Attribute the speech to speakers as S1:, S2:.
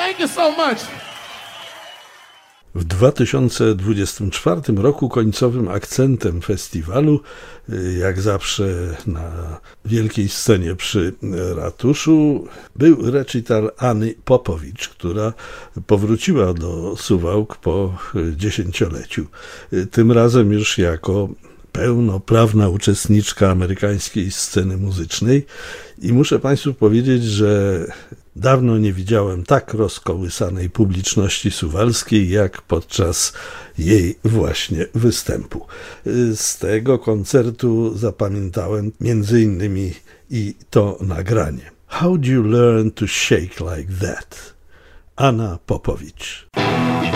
S1: Thank you so much.
S2: W 2024 roku końcowym akcentem festiwalu, jak zawsze na wielkiej scenie przy ratuszu, był recital Anny Popowicz, która powróciła do Suwałk po 10-leciu. Tym razem już jako pełnoprawna uczestniczka amerykańskiej sceny muzycznej i muszę Państwu powiedzieć, że dawno nie widziałem tak rozkołysanej publiczności suwalskiej jak podczas jej właśnie występu. Z tego koncertu zapamiętałem m.in. i to nagranie. How do you learn to shake like that? Anna Popowicz.